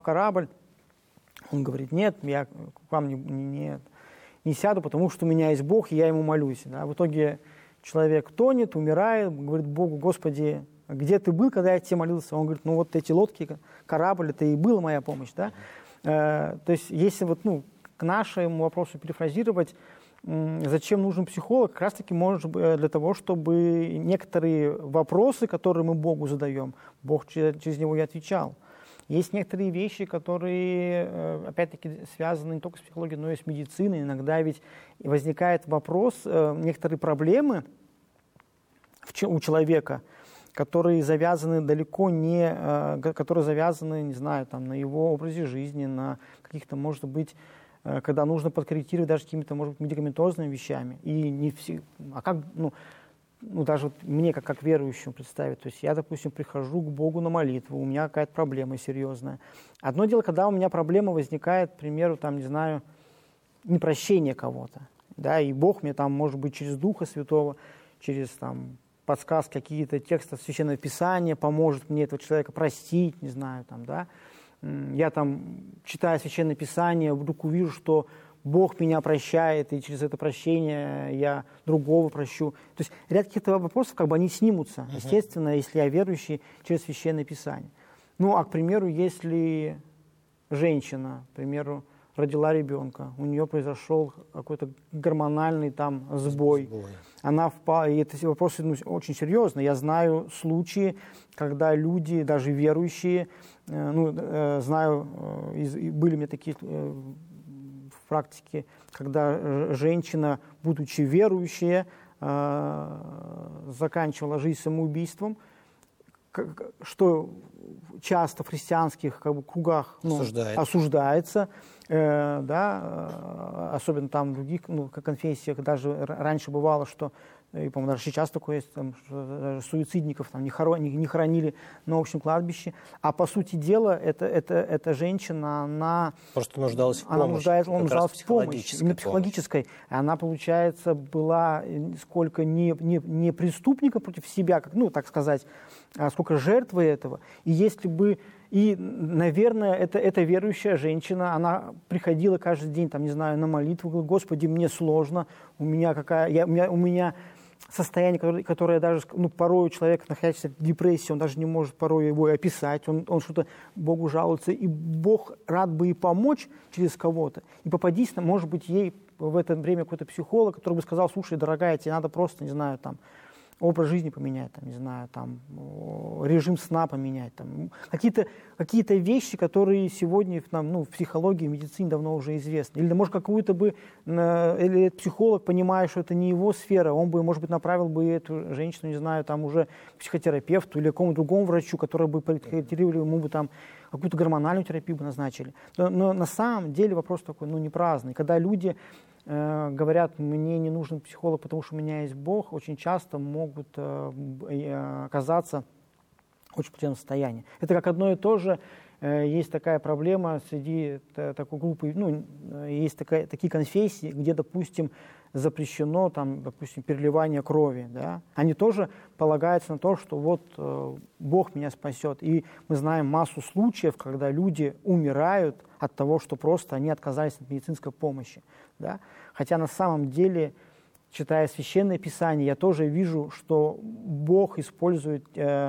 корабль. Он говорит, нет, я к вам не сяду, потому что у меня есть Бог, и я ему молюсь. Да? В итоге человек тонет, умирает, говорит Богу, Господи, где ты был, когда я тебе молился? Он говорит, ну вот эти лодки, корабль, это и была моя помощь. Да? То есть если вот, к нашему вопросу перефразировать, зачем нужен психолог, как раз-таки может быть для того, чтобы некоторые вопросы, которые мы Богу задаем, Бог через него и отвечал. Есть некоторые вещи, которые, опять-таки, связаны не только с психологией, но и с медициной. Иногда ведь возникает вопрос, некоторые проблемы у человека, которые завязаны далеко не, которые завязаны, не знаю, там, на его образе жизни, на каких-то, может быть, когда нужно подкорректировать даже какими-то, может быть, медикаментозными вещами. И не все, даже вот мне, как верующему представить, то есть я, допустим, прихожу к Богу на молитву, у меня какая-то проблема серьезная. Одно дело, когда у меня проблема возникает, к примеру, там, не знаю, непрощение кого-то, да, и Бог мне там, может быть, через Духа Святого, через там подсказки, какие-то тексты Священного Писания поможет мне этого человека простить, не знаю, там, да. Я там, читая Священное Писание, вдруг увижу, что Бог меня прощает, и через это прощение я другого прощу. То есть ряд каких-то вопросов, как бы они снимутся, естественно, если я верующий, через Священное Писание. Ну, а, к примеру, если женщина, к примеру, родила ребенка, у нее произошел какой-то гормональный там сбой. Она впала, и эти вопросы очень серьезные. Я знаю случаи, когда люди, даже верующие, знаю, были у меня такие в практике, когда женщина, будучи верующая, заканчивала жизнь самоубийством, что часто в христианских кругах осуждается, особенно там в других конфессиях. Даже раньше бывало, что, и, по-моему, даже сейчас такое есть, там, что даже суицидников там не хоронили на общем кладбище. А по сути дела, эта женщина, она просто нуждалась в помощи. Она нуждалась в помощи, именно психологической. Она, получается, была сколько не преступником против себя, так сказать, а сколько жертвы этого. И если бы... И, наверное, эта верующая женщина, она приходила каждый день, там, не знаю, на молитву, говорила, Господи, мне сложно, у меня состояние, которое даже, порой человек, находящийся в депрессии, он даже не может порой его описать, он что-то Богу жалуется, и Бог рад бы и помочь через кого-то. И попадись, может быть, ей в это время какой-то психолог, который бы сказал, слушай, дорогая, тебе надо просто, не знаю, там, образ жизни поменять, там, не знаю, там, режим сна поменять, там, какие-то вещи, которые сегодня в психологии, в медицине давно уже известны. Или, может, или психолог, понимая, что это не его сфера, он бы, может быть, направил бы эту женщину, не знаю, там, уже к психотерапевту или к какому-то другому врачу, который бы подкорректировали ему бы там какую-то гормональную терапию бы назначили. Но на самом деле вопрос такой, не праздный. Когда люди говорят, мне не нужен психолог, потому что у меня есть Бог, очень часто могут оказаться в очень плачевном состоянии. Это как одно и то же. Есть такая проблема среди такой группы, есть такие конфессии, где, допустим, запрещено, там, допустим, переливание крови. Да? Они тоже полагаются на то, что вот Бог меня спасет. И мы знаем массу случаев, когда люди умирают от того, что просто они отказались от медицинской помощи. Да? Хотя на самом деле, читая Священное Писание, я тоже вижу, что Бог использует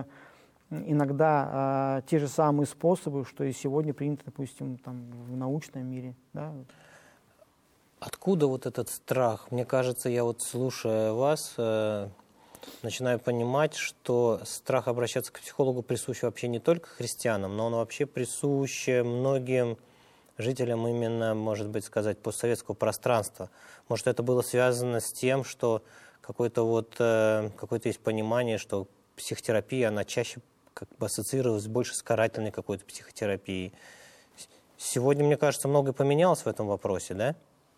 иногда те же самые способы, что и сегодня принято, допустим, там, в научном мире. Да? Откуда вот этот страх? Мне кажется, я вот, слушая вас, начинаю понимать, что страх обращаться к психологу присущ вообще не только христианам, но он вообще присущ многим жителям именно, может быть, сказать, постсоветского пространства. Может, это было связано с тем, что какое-то есть понимание, что психотерапия, она чаще как бы ассоциировалась больше с карательной какой-то психотерапией. Сегодня, мне кажется, многое поменялось в этом вопросе, да?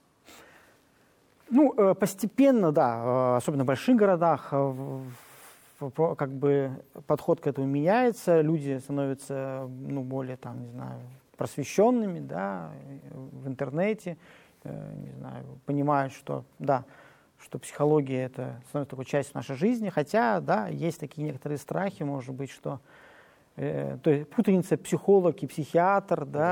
Постепенно, да, особенно в больших городах, как бы подход к этому меняется, люди становятся, более, там, не знаю, просвещенными, да, в интернете, не знаю, понимают, что, да, что психология это становится такой частью нашей жизни, хотя, да, есть такие некоторые страхи, может быть, что то есть путаница психолог и психиатр, да,